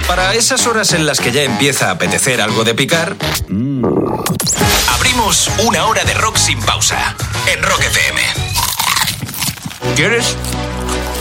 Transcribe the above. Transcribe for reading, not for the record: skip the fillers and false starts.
Para esas horas en las que ya empieza a apetecer algo de picar, abrimos una hora de rock sin pausa en Rock FM. ¿Quieres?